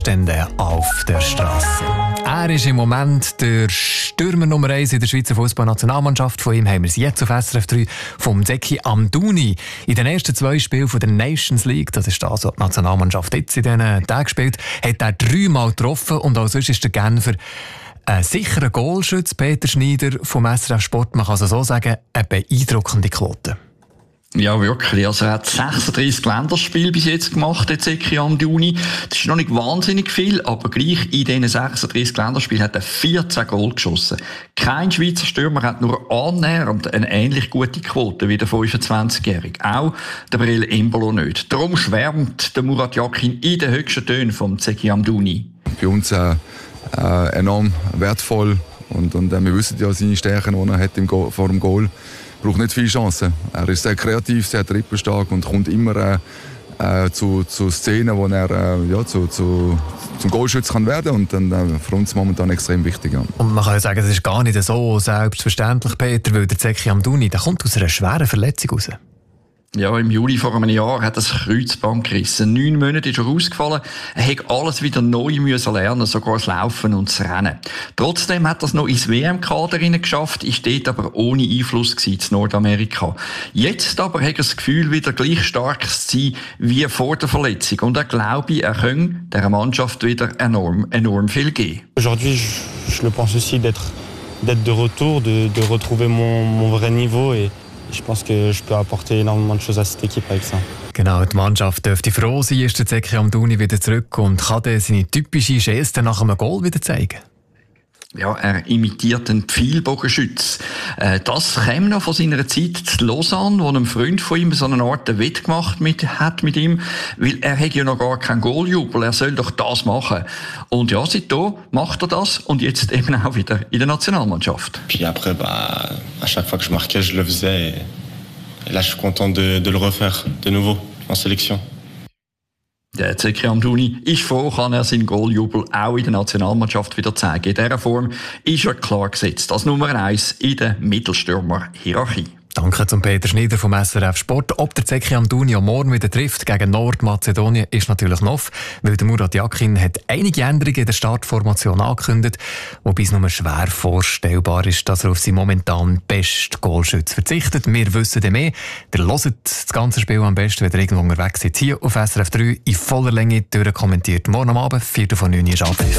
Stände auf der Straße. Er ist im Moment der Stürmer Nummer 1 in der Schweizer Fußballnationalmannschaft. Von ihm haben wir es jetzt auf SRF 3 vom Zeki Amdouni. In den ersten 2 Spielen von der Nations League, das ist das, was die Nationalmannschaft jetzt in diesen Tagen spielt, hat er 3-mal getroffen und auch sonst ist der Genfer ein sicherer Goalschütze. Peter Schneider vom SRF Sport, man kann es so sagen, eine beeindruckende Quote. Ja, wirklich. Also er hat 36 Länderspiele bis jetzt gemacht, der Zeki Amdouni. Das ist noch nicht wahnsinnig viel, aber gleich in diesen 36 Länderspielen hat er 14 Goal geschossen. Kein Schweizer Stürmer hat nur annähernd eine ähnlich gute Quote wie der 25-Jährige. Auch der Breel Embolo nicht. Darum schwärmt der Murat Yakin in den höchsten Tönen vom Zeki Amdouni. Bei uns enorm wertvoll und wir wissen ja seine Stärken, die er hat vor dem Goal. Braucht nicht viele Chancen. Er ist sehr kreativ, sehr trippelstark und kommt immer zu Szenen, wo er zum Goalschütze kann werden und dann für uns momentan extrem wichtig. Ja. Und man kann ja sagen, das ist gar nicht so selbstverständlich, Peter, weil der Zeki Amdouni, der kommt aus einer schweren Verletzung raus. Ja, im Juli vor einem Jahr hat er das Kreuzband gerissen. 9 Monate ist er ausgefallen. Er hat alles wieder neu müssen lernen, sogar das Laufen und das Rennen. Trotzdem hat er es noch ins WM-Kader geschafft, ist dort aber ohne Einfluss gewesen in Nordamerika. Jetzt aber hat er das Gefühl, wieder gleich stark zu sein wie vor der Verletzung. Und er glaube, er könne dieser Mannschaft wieder enorm viel geben. Aujourd'hui, je le pense aussi d'être de retour, de retrouver mon vrai niveau et ich pense que je peux apporter énormément de choses à cette équipe avec ça. Genau, die Mannschaft dürfte froh sein, ist der Zeki Amdouni wieder zurück und kann dann seine typische Geste nach einem Goal wieder zeigen. Ja, er imitiert einen Pfeilbogenschütz. Das käme noch von seiner Zeit zu Lausanne, wo ein Freund von ihm so eine Art Wett gemacht hat mit ihm, weil er hat ja noch gar keinen Goaljubel, er soll doch das machen. Und ja, seitdem macht er das und jetzt eben auch wieder in der Nationalmannschaft. Puis après, à chaque fois que je marquais, je le faisais. Et là, je suis content de le refaire de nouveau en sélection. Der Zeki Amdouni ist froh, kann er seinen Goaljubel auch in der Nationalmannschaft wieder zeigen. In dieser Form ist er klar gesetzt als Nummer 1 in der Mittelstürmer-Hierarchie. Danke zum Peter Schneider vom SRF Sport. Ob der Zeki Amdouni am Morgen wieder trifft gegen Nordmazedonien, ist natürlich noch, weil der Murat Yakin hat einige Änderungen in der Startformation angekündigt, wobei es nur schwer vorstellbar ist, dass er auf seinen momentan besten Goalschütz verzichtet. Wir wissen mehr. Ihr hört das ganze Spiel am besten, wenn ihr irgendwo unterwegs seid. Hier auf SRF 3 in voller Länge durchkommentiert. Morgen am Abend, 4:09 ist Abpfiff.